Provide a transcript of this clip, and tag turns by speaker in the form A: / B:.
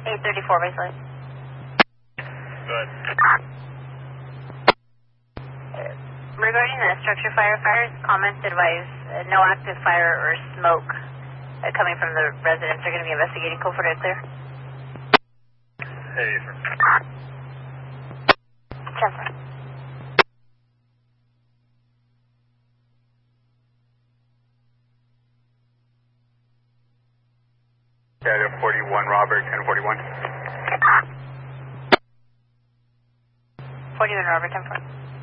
A: 834 baseline.
B: Good.
A: Regarding the structure firefighters, comments advise no active fire or smoke coming from the residents. They're going to be investigating. Code for that clear.
B: Hey, sir.
A: Transfer.
B: Data 41, Robert, 1041.
A: 41 Robert, 10-4.